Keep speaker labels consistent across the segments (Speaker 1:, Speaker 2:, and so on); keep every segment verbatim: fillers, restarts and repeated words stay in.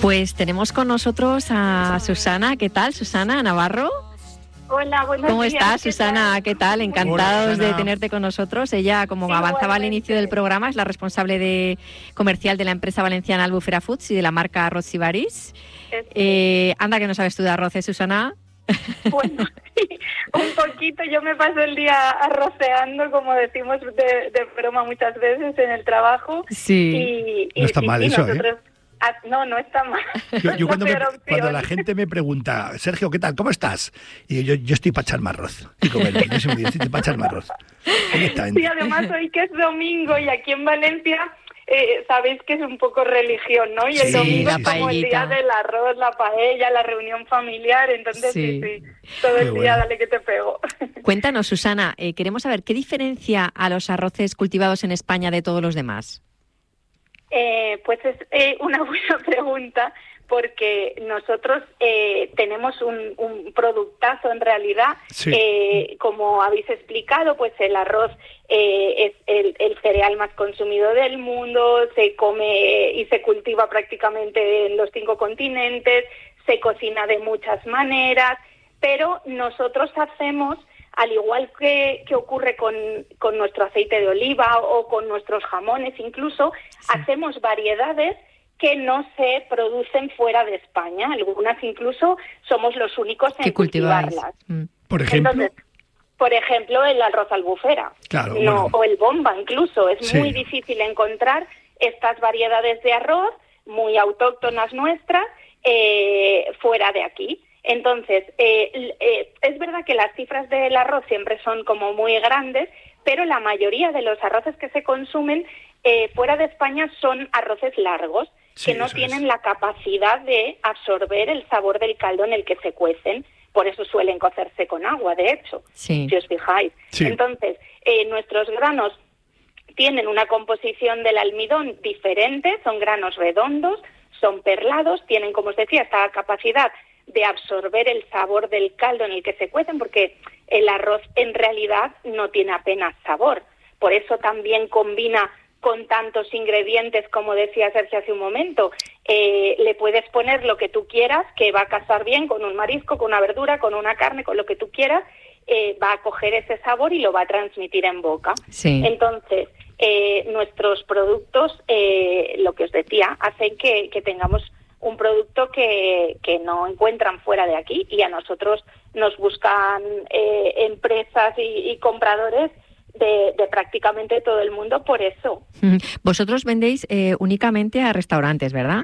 Speaker 1: Pues tenemos con nosotros a Susana. ¿Qué tal, Susana Navarro?
Speaker 2: Hola, buenos
Speaker 1: ¿Cómo
Speaker 2: días.
Speaker 1: estás,
Speaker 2: ¿Qué
Speaker 1: Susana?
Speaker 2: tal?
Speaker 1: ¿Qué tal? Encantados
Speaker 3: Hola,
Speaker 1: de tenerte con nosotros. Ella, como
Speaker 2: Sí,
Speaker 1: avanzaba al
Speaker 2: igualmente.
Speaker 1: inicio del programa, es la responsable de comercial de la empresa valenciana Albufera Foods y de la marca Arroz Sibarís. Eh, anda que no sabes tú de arroz, ¿eh, Susana?
Speaker 2: Bueno, un poquito. Yo me paso el día arroceando, como decimos de, de broma muchas veces en el trabajo.
Speaker 1: Sí.
Speaker 2: Y, y
Speaker 3: No está
Speaker 2: sí,
Speaker 3: mal
Speaker 2: sí,
Speaker 3: eso,
Speaker 2: nosotros,
Speaker 3: ¿eh?
Speaker 2: Ah, no, no está mal.
Speaker 3: Yo, yo cuando, me,
Speaker 2: peor opción.
Speaker 3: cuando la gente me pregunta, Sergio, ¿qué tal? ¿Cómo estás? Y yo, yo estoy para echarme arroz. Y comer, yo siempre digo, estoy para echarme arroz.
Speaker 2: Sí, además hoy que es domingo y aquí en Valencia eh, sabéis que es un poco religión, ¿no? Y el
Speaker 3: Sí,
Speaker 2: domingo
Speaker 1: la
Speaker 2: es como el
Speaker 1: paellita.
Speaker 2: día del arroz, la paella, la reunión familiar, entonces
Speaker 1: Sí.
Speaker 2: sí, sí, todo
Speaker 3: Qué
Speaker 2: el día
Speaker 3: bueno.
Speaker 2: dale que te pego.
Speaker 1: Cuéntanos, Susana, eh, queremos saber qué diferencia a los arroces cultivados en España de todos los demás.
Speaker 2: Eh, pues es eh, una buena pregunta, porque nosotros eh, tenemos un, un productazo en realidad.
Speaker 3: Sí.
Speaker 2: Eh, como habéis explicado, pues el arroz eh, es el, el cereal más consumido del mundo, se come y se cultiva prácticamente en los cinco continentes, se cocina de muchas maneras, pero nosotros hacemos, al igual que, que ocurre con, con nuestro aceite de oliva o con nuestros jamones incluso,
Speaker 1: Sí.
Speaker 2: hacemos variedades que no se producen fuera de España. Algunas incluso somos los únicos en
Speaker 1: ¿Qué cultiváis?
Speaker 2: cultivarlas.
Speaker 1: Mm.
Speaker 3: Por ejemplo,
Speaker 2: Entonces, por ejemplo, el arroz albufera,
Speaker 3: Claro,
Speaker 2: no,
Speaker 3: bueno.
Speaker 2: o el bomba incluso. Es
Speaker 3: Sí.
Speaker 2: muy difícil encontrar estas variedades de arroz muy autóctonas nuestras eh, fuera de aquí. Entonces, eh, l- eh, es verdad que las cifras del arroz siempre son como muy grandes, pero la mayoría de los arroces que se consumen eh, fuera de España son arroces largos,
Speaker 3: Sí,
Speaker 2: que no
Speaker 3: eso
Speaker 2: tienen
Speaker 3: es.
Speaker 2: la capacidad de absorber el sabor del caldo en el que se cuecen. Por eso suelen cocerse con agua, de hecho,
Speaker 1: Sí.
Speaker 2: si os fijáis.
Speaker 3: Sí.
Speaker 2: Entonces, eh, nuestros granos tienen una composición del almidón diferente, son granos redondos, son perlados, tienen, como os decía, esta capacidad de absorber el sabor del caldo en el que se cuecen, porque el arroz en realidad no tiene apenas sabor. Por eso también combina con tantos ingredientes, como decía Sergio hace un momento. Eh, le puedes poner lo que tú quieras, que va a casar bien con un marisco, con una verdura, con una carne, con lo que tú quieras, eh, va a coger ese sabor y lo va a transmitir en boca.
Speaker 1: Sí.
Speaker 2: Entonces, eh, nuestros productos, eh, lo que os decía, hacen que, que tengamos un producto que, que no encuentran fuera de aquí, y a nosotros nos buscan eh, empresas y, y compradores de, de prácticamente todo el mundo por eso.
Speaker 1: Mm. Vosotros vendéis eh, únicamente a restaurantes, ¿verdad?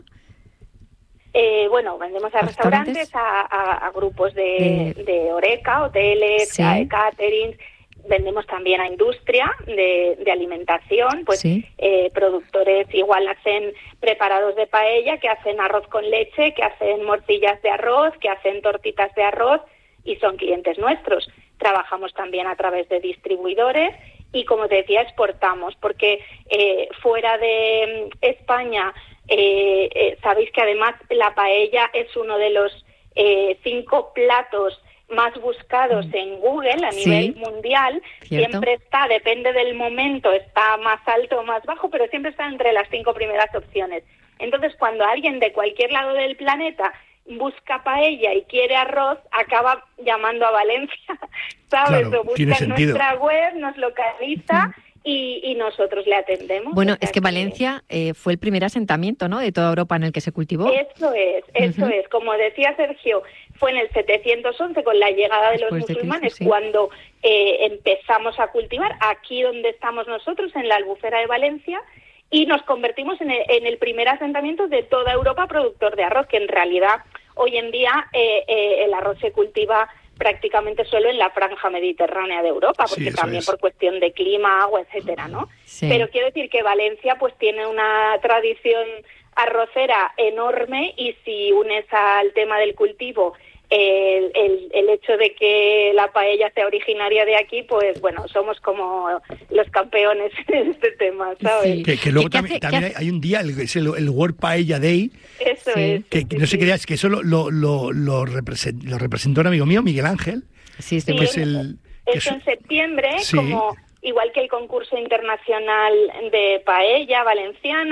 Speaker 2: Eh, bueno, vendemos a
Speaker 1: ¿A restaurantes?
Speaker 2: restaurantes, a, a- a grupos de,
Speaker 1: De-
Speaker 2: de horeca, hoteles,
Speaker 1: Sí.
Speaker 2: a caterings. Vendemos también a industria de, de alimentación, pues
Speaker 1: Sí.
Speaker 2: eh, productores igual hacen preparados de paella, que hacen arroz con leche, que hacen morcillas de arroz, que hacen tortitas de arroz, y son clientes nuestros. Trabajamos también a través de distribuidores y, como te decía, exportamos, porque eh, fuera de mm, España, eh, eh, sabéis que además la paella es uno de los eh, cinco platos más buscados en Google a
Speaker 1: Sí.
Speaker 2: nivel mundial.
Speaker 1: Cierto.
Speaker 2: Siempre está, depende del momento, está más alto o más bajo, pero siempre está entre las cinco primeras opciones. Entonces, cuando alguien de cualquier lado del planeta busca paella y quiere arroz, acaba llamando a Valencia, ¿sabes?
Speaker 3: Claro,
Speaker 2: O busca
Speaker 3: tiene
Speaker 2: en
Speaker 3: sentido.
Speaker 2: nuestra web, nos localiza y, y nosotros le atendemos.
Speaker 1: Bueno,
Speaker 2: O sea
Speaker 1: es que Valencia eh, fue el primer asentamiento, ¿no?, de toda Europa en el que se cultivó.
Speaker 2: Eso es, eso
Speaker 1: Ujú.
Speaker 2: es. Como decía Sergio, fue en el setecientos once con la llegada de los
Speaker 1: Después de Cristo,
Speaker 2: musulmanes
Speaker 1: sí.
Speaker 2: cuando eh, empezamos a cultivar aquí donde estamos nosotros, en la Albufera de Valencia, y nos convertimos en el, en el primer asentamiento de toda Europa productor de arroz, que en realidad hoy en día eh, eh, el arroz se cultiva prácticamente solo en la franja mediterránea de Europa,
Speaker 3: Sí,
Speaker 2: porque
Speaker 3: eso
Speaker 2: también
Speaker 3: es.
Speaker 2: por cuestión de clima, agua, etcétera, ¿no?
Speaker 1: Sí.
Speaker 2: Pero quiero decir que Valencia pues tiene una tradición arrocera enorme, y si unes al tema del cultivo el, el, el hecho de que la paella sea originaria de aquí, pues bueno, somos como los campeones en este tema, ¿sabes?
Speaker 1: Sí.
Speaker 3: que, que luego
Speaker 1: ¿Qué- qué
Speaker 3: también,
Speaker 1: hace-
Speaker 3: también
Speaker 1: qué
Speaker 3: hay,
Speaker 1: hace?
Speaker 3: hay un día, el, es el, el World Paella Day,
Speaker 2: Eso
Speaker 1: Sí.
Speaker 2: es.
Speaker 3: que
Speaker 2: sí,
Speaker 3: no se
Speaker 2: sí.
Speaker 3: creas que eso lo, lo, lo, lo, represent- lo representó un amigo mío, Miguel Ángel,
Speaker 1: Sí, estoy
Speaker 2: Sí,
Speaker 3: que
Speaker 1: muy-
Speaker 3: es el... que
Speaker 2: Eso
Speaker 3: es-
Speaker 2: en septiembre,
Speaker 3: Sí.
Speaker 2: como igual que el concurso internacional de paella valenciana,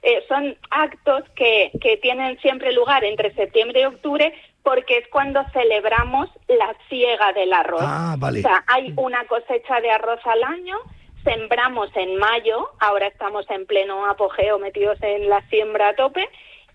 Speaker 2: eh, son actos que, que tienen siempre lugar entre septiembre y octubre, porque es cuando celebramos la siega del arroz.
Speaker 3: Ah, vale.
Speaker 2: O sea, hay una cosecha de arroz al año, sembramos en mayo, ahora estamos en pleno apogeo, metidos en la siembra a tope,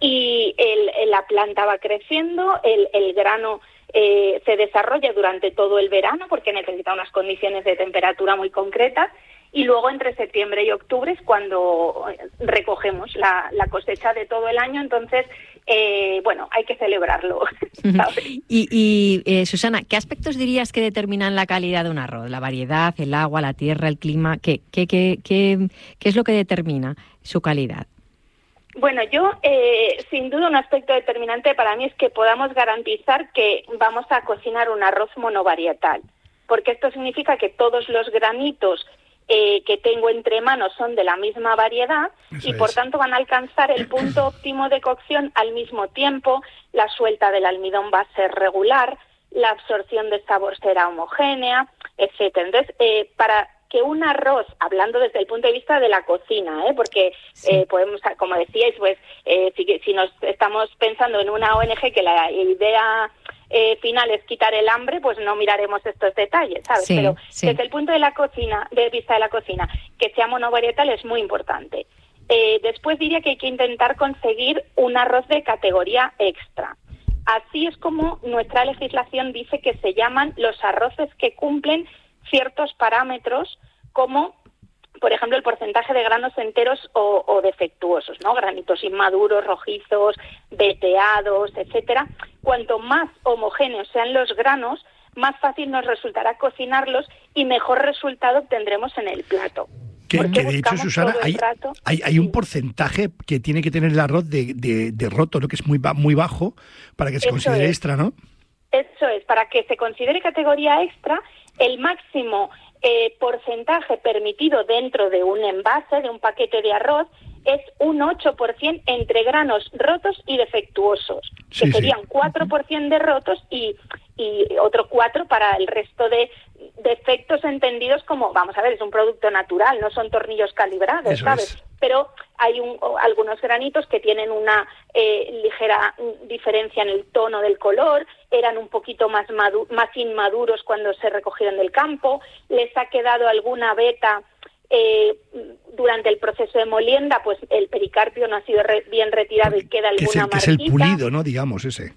Speaker 2: y el, la planta va creciendo, el, el grano eh, se desarrolla durante todo el verano, porque necesita unas condiciones de temperatura muy concretas, y luego entre septiembre y octubre es cuando recogemos la, la cosecha de todo el año. Entonces, eh, bueno, hay que celebrarlo, ¿sabes?
Speaker 1: Y, y eh, Susana, ¿qué aspectos dirías que determinan la calidad de un arroz? ¿La variedad, el agua, la tierra, el clima? ¿Qué, qué, qué, qué, qué es lo que determina su calidad?
Speaker 2: Bueno, yo, eh, sin duda, un aspecto determinante para mí es que podamos garantizar que vamos a cocinar un arroz monovarietal, porque esto significa que todos los granitos Eh, que tengo entre manos son de la misma variedad. Eso y por es. Tanto van a alcanzar el punto óptimo de cocción al mismo tiempo, la suelta del almidón va a ser regular, la absorción de sabor será homogénea, etcétera. Entonces, eh, para que un arroz, hablando desde el punto de vista de la cocina, ¿eh? porque sí. eh, podemos, como decíais, pues eh, si, si nos estamos pensando en una O N G que la idea eh, final es quitar el hambre, pues no miraremos estos detalles, ¿sabes?
Speaker 1: Sí,
Speaker 2: Pero
Speaker 1: sí.
Speaker 2: desde el punto de la cocina, de vista de la cocina, que sea monovarietal es muy importante. Eh, después diría que hay que intentar conseguir un arroz de categoría extra. Así es como nuestra legislación dice que se llaman los arroces que cumplen ciertos parámetros, como, por ejemplo, el porcentaje de granos enteros o, o defectuosos, ¿no? Granitos inmaduros, rojizos, veteados, etcétera. Cuanto más homogéneos sean los granos, más fácil nos resultará cocinarlos y mejor resultado obtendremos en el plato.
Speaker 3: Que, que de hecho, Susana, hay, rato, hay, hay sí. un porcentaje que tiene que tener el arroz de, de, de roto, ¿no? Que es muy, muy bajo, para que se Eso considere es. extra, ¿no?
Speaker 2: Eso es, para que se considere categoría extra, el máximo eh, porcentaje permitido dentro de un envase, de un paquete de arroz, es un ocho por ciento entre granos rotos y defectuosos, sí, que serían sí. cuatro por ciento de rotos y, y otro cuatro por ciento para el resto de defectos entendidos como, vamos a ver, es un producto natural, no son tornillos calibrados, Eso ¿sabes? Es. Pero hay un, algunos granitos que tienen una eh, ligera diferencia en el tono del color, eran un poquito más, madu- más inmaduros cuando se recogieron del campo, les ha quedado alguna veta eh, durante el proceso de molienda, pues el pericarpio no ha sido re- bien retirado y queda alguna
Speaker 3: que es el,
Speaker 2: marquita.
Speaker 3: Que es el pulido, ¿no? Digamos, ese.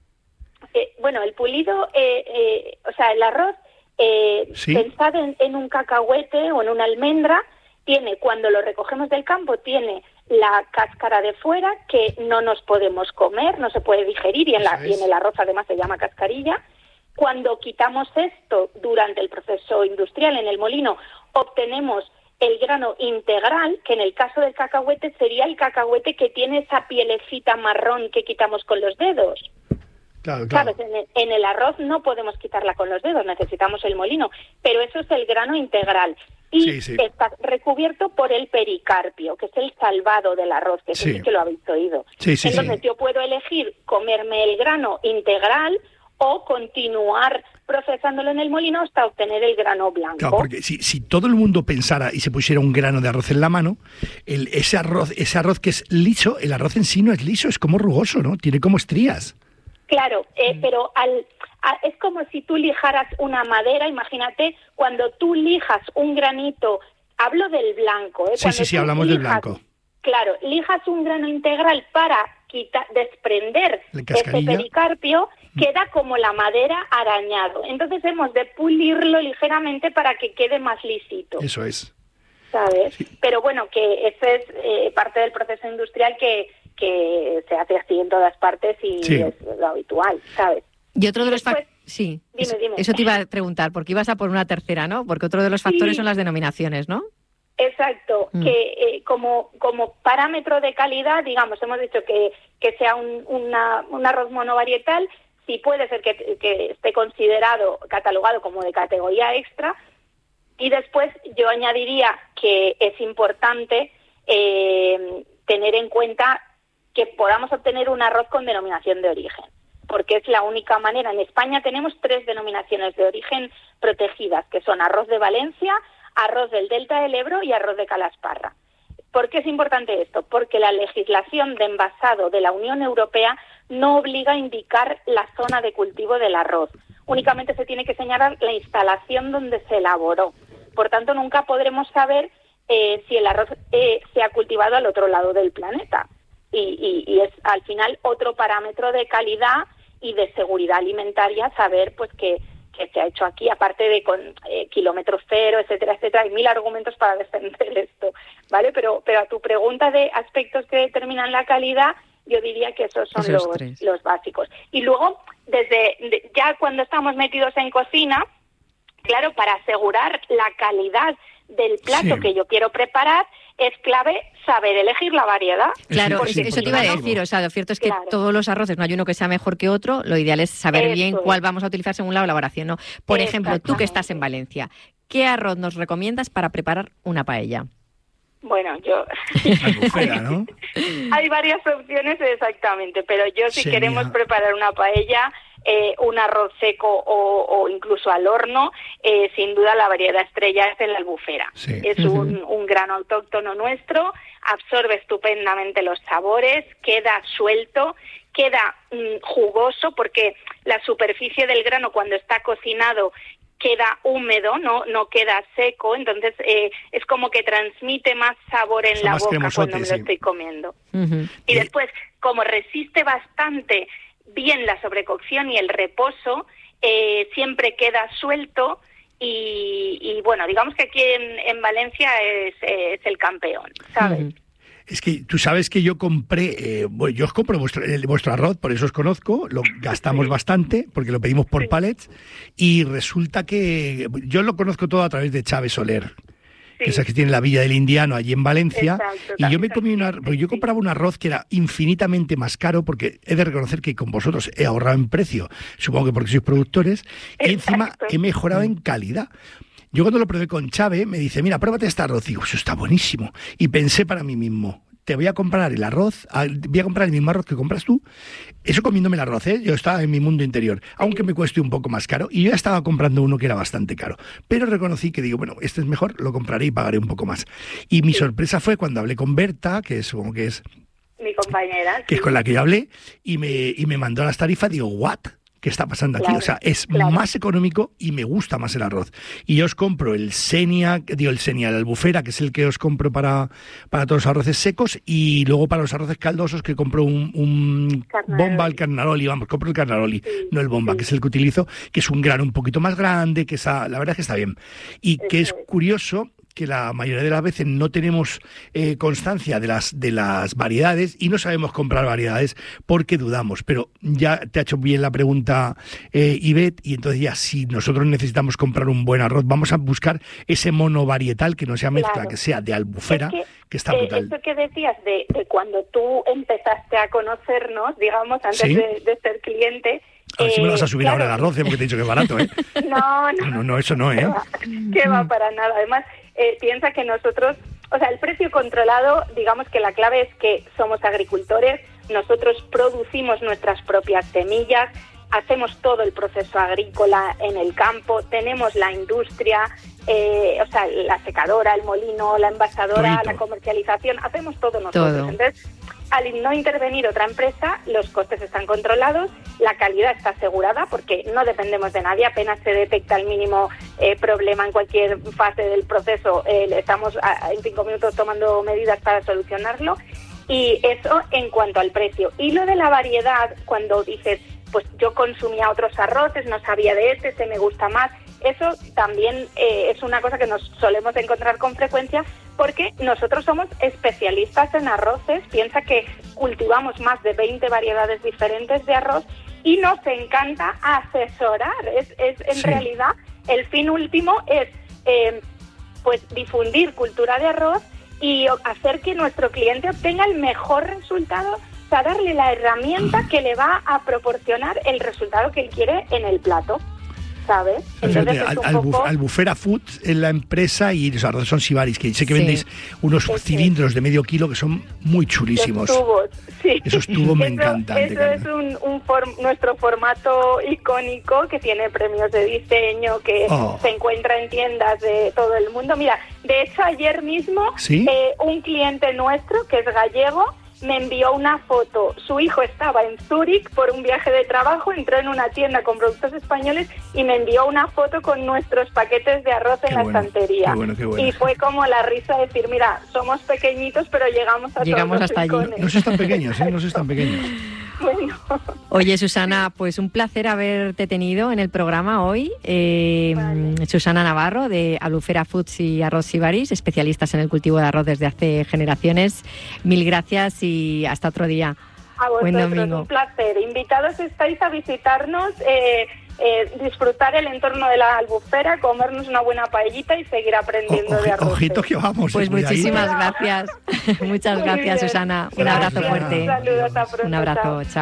Speaker 2: Eh, bueno, el pulido, eh, eh, o sea, el arroz, eh, ¿Sí? pensado en, en un cacahuete o en una almendra, tiene, cuando lo recogemos del campo, tiene la cáscara de fuera que no nos podemos comer, no se puede digerir y en, la, y en el arroz además se llama cascarilla. Cuando quitamos esto durante el proceso industrial en el molino, obtenemos el grano integral, que en el caso del cacahuete sería el cacahuete que tiene esa pielecita marrón que quitamos con los dedos.
Speaker 3: Claro, claro.
Speaker 2: ¿Sabes? En el, en el arroz no podemos quitarla con los dedos, necesitamos el molino, pero eso es el grano integral. Y
Speaker 3: sí, sí.
Speaker 2: está recubierto por el pericarpio, que es el salvado del arroz, que sí, sí que lo habéis oído.
Speaker 3: Sí, sí,
Speaker 2: Entonces
Speaker 3: sí.
Speaker 2: yo puedo elegir comerme el grano integral o continuar procesándolo en el molino hasta obtener el grano blanco.
Speaker 3: Claro, porque si, si todo el mundo pensara y se pusiera un grano de arroz en la mano, el, ese arroz ese arroz que es liso, el arroz en sí no es liso, es como rugoso, ¿no? Tiene como estrías.
Speaker 2: Claro, eh, pero al, a, es como si tú lijaras una madera, imagínate, cuando tú lijas un granito, hablo del blanco. ¿eh?
Speaker 3: Sí, sí, sí, hablamos
Speaker 2: lijas,
Speaker 3: del blanco.
Speaker 2: Claro, lijas un grano integral para quitar, desprender ese pericarpio, queda como la madera arañado. Entonces hemos de pulirlo ligeramente para que quede más lisito.
Speaker 3: Eso es.
Speaker 2: ¿Sabes? Sí. Pero bueno, que eso es eh, parte del proceso industrial que... que se hace así en todas partes y sí. es lo habitual, ¿sabes?
Speaker 1: Y otro de los
Speaker 2: factores...
Speaker 1: Sí,
Speaker 2: dime,
Speaker 1: eso,
Speaker 2: dime.
Speaker 1: eso te iba a preguntar, porque ibas a por una tercera, ¿no? Porque otro de los factores sí. son las denominaciones, ¿no?
Speaker 2: Exacto, mm. que eh, como como parámetro de calidad, digamos, hemos dicho que, que sea un, una, un arroz monovarietal, sí puede ser que, que esté considerado, catalogado como de categoría extra, y después yo añadiría que es importante eh, tener en cuenta que podamos obtener un arroz con denominación de origen, porque es la única manera. En España tenemos tres denominaciones de origen protegidas, que son arroz de Valencia, arroz del Delta del Ebro y arroz de Calasparra. ¿Por qué es importante esto? Porque la legislación de envasado de la Unión Europea no obliga a indicar la zona de cultivo del arroz. Únicamente se tiene que señalar la instalación donde se elaboró. Por tanto, nunca podremos saber eh, si el arroz eh, se ha cultivado al otro lado del planeta. Y, y, y es al final otro parámetro de calidad y de seguridad alimentaria saber pues que, que se ha hecho aquí, aparte de con eh, kilómetros cero, etcétera, etcétera. Hay mil argumentos para defender esto, ¿vale? Pero, pero a tu pregunta de aspectos que determinan la calidad, yo diría que esos son esos los, los básicos. Y luego, desde de, ya cuando estamos metidos en cocina, claro, para asegurar la calidad del plato sí. que yo quiero preparar, es clave saber elegir la variedad.
Speaker 1: Claro, eso, eso te iba a decir, o sea, lo cierto es que claro. todos los arroces, no hay uno que sea mejor que otro, lo ideal es saber eso bien es. cuál vamos a utilizar según la elaboración, ¿no? Por ejemplo, tú que estás en Valencia, ¿qué arroz nos recomiendas para preparar una paella?
Speaker 2: Bueno, yo...
Speaker 3: Albufera, ¿no?
Speaker 2: Hay varias opciones exactamente, pero yo si Genial. queremos preparar una paella, eh, un arroz seco o, o incluso al horno, eh, sin duda la variedad estrella es el albufera. Sí. Es uh-huh. un, un grano autóctono nuestro, absorbe estupendamente los sabores, queda suelto, queda mm, jugoso porque la superficie del grano cuando está cocinado queda húmedo, no no queda seco, entonces eh, es como que transmite más sabor en Son la boca cuando me lo sí. estoy comiendo. Uh-huh. Y, y después, como resiste bastante bien la sobrecocción y el reposo, eh, siempre queda suelto y, y bueno, digamos que aquí en, en Valencia es, es el campeón, ¿sabes? Uh-huh.
Speaker 3: Es que tú sabes que yo compré, eh, bueno, yo os compro vuestro, eh, vuestro arroz, por eso os conozco, lo gastamos sí. bastante, porque lo pedimos por sí. pallets, y resulta que yo lo conozco todo a través de Chávez Soler, sí. que es el que tiene la Villa del Indiano allí en Valencia, exacto, y yo me comí una, porque yo compraba un arroz que era infinitamente más caro, porque he de reconocer que con vosotros he ahorrado en precio, supongo que porque sois productores, exacto. y encima he mejorado en calidad. Yo cuando lo probé con Chávez me dice, mira, pruébate este arroz. Y digo, eso está buenísimo. Y pensé para mí mismo, te voy a comprar el arroz, voy a comprar el mismo arroz que compras tú. Eso comiéndome el arroz, ¿eh? Yo estaba en mi mundo interior, aunque me cueste un poco más caro. Y yo ya estaba comprando uno que era bastante caro. Pero reconocí que digo, bueno, este es mejor, lo compraré y pagaré un poco más. Y mi sí. sorpresa fue cuando hablé con Berta, que es como que es...
Speaker 2: mi compañera.
Speaker 3: Que sí. es con la que yo hablé, y me, y me mandó las tarifas, digo, ¿what? ¿Qué está pasando aquí?
Speaker 2: Claro,
Speaker 3: o sea, es
Speaker 2: claro.
Speaker 3: más económico y me gusta más el arroz. Y yo os compro el Senia, digo el Senia, el albufera, que es el que os compro para, para todos los arroces secos, y luego para los arroces caldosos que compro un, un bomba al carnaroli, vamos, compro el carnaroli, sí, no el bomba, sí. que es el que utilizo, que es un grano un poquito más grande, que esa, la verdad es que está bien. Y Eso que es, es curioso que la mayoría de las veces no tenemos eh, constancia de las de las variedades y no sabemos comprar variedades porque dudamos, pero ya te ha hecho bien la pregunta eh, Ivette, y entonces ya si nosotros necesitamos comprar un buen arroz, vamos a buscar ese monovarietal que no sea mezcla, claro. que sea de albufera, es que, que está brutal.
Speaker 2: Eh, eso que decías de, de cuando tú empezaste a conocernos, digamos, antes ¿Sí? de, de ser cliente...
Speaker 3: A ver si me vas a subir
Speaker 2: claro.
Speaker 3: ahora el arroz, porque te he dicho que es barato, ¿eh?
Speaker 2: No, no.
Speaker 3: No, no, no eso no, ¿eh?
Speaker 2: Que va, que va para nada. Además, eh, piensa que nosotros, o sea, el precio controlado, digamos que la clave es que somos agricultores, nosotros producimos nuestras propias semillas, hacemos todo el proceso agrícola en el campo, tenemos la industria, eh, o sea, la secadora, el molino, la envasadora, Todito. la comercialización, hacemos todo nosotros. Todo. Entonces, al no intervenir otra empresa, los costes están controlados, la calidad está asegurada porque no dependemos de nadie, apenas se detecta el mínimo eh, problema en cualquier fase del proceso, eh, estamos a, en cinco minutos tomando medidas para solucionarlo, y eso en cuanto al precio. Y lo de la variedad, cuando dices, pues yo consumía otros arroces, no sabía de este, este me gusta más, eso también eh, es una cosa que nos solemos encontrar con frecuencia, porque nosotros somos especialistas en arroces, piensa que cultivamos más de veinte variedades diferentes de arroz y nos encanta asesorar, es, es en sí. realidad el fin último es eh, pues difundir cultura de arroz y hacer que nuestro cliente obtenga el mejor resultado, o sea, darle la herramienta que le va a proporcionar el resultado que él quiere en el plato. ¿sabes?
Speaker 3: Entonces, al, al, poco... Albufera Foods es la empresa y los arroces son Sibaris, que sé que sí. vendéis unos sí, cilindros sí. de medio kilo que son muy chulísimos.
Speaker 2: Los tubos, sí.
Speaker 3: Esos tubos me
Speaker 2: eso,
Speaker 3: encantan.
Speaker 2: Eso es un, un form, nuestro formato icónico que tiene premios de diseño, que oh. se encuentra en tiendas de todo el mundo. Mira, de hecho ayer mismo
Speaker 3: ¿Sí?
Speaker 2: eh, un cliente nuestro, que es gallego, me envió una foto. Su hijo estaba en Zúrich por un viaje de trabajo, entró en una tienda con productos españoles y me envió una foto con nuestros paquetes de arroz qué en la bueno, estantería.
Speaker 3: Qué bueno, qué bueno.
Speaker 2: Y fue como la risa de decir, mira, somos pequeñitos, pero llegamos a
Speaker 1: llegamos
Speaker 2: todos
Speaker 1: hasta allí.
Speaker 3: No, no son tan pequeños, ¿eh? No son tan pequeños.
Speaker 2: Bueno.
Speaker 1: Oye, Susana, pues un placer haberte tenido en el programa hoy. Eh, vale. Susana Navarro, de Albufera Foods y Arroz Sibaris, especialistas en el cultivo de arroz desde hace generaciones. Mil gracias y hasta otro día.
Speaker 2: A vosotros, buen domingo. Un placer. Invitados estáis a visitarnos, eh, eh, disfrutar el entorno de la Albufera, comernos una buena paellita y seguir aprendiendo
Speaker 3: o,
Speaker 2: de arroz.
Speaker 3: Ojito que vamos.
Speaker 1: Pues muchísimas ahí. gracias. Muchas
Speaker 2: Muy
Speaker 1: gracias,
Speaker 2: bien.
Speaker 1: Susana. Un
Speaker 2: Gracias.
Speaker 1: abrazo fuerte.
Speaker 2: Saludos, hasta pronto.
Speaker 1: Un abrazo. Chao.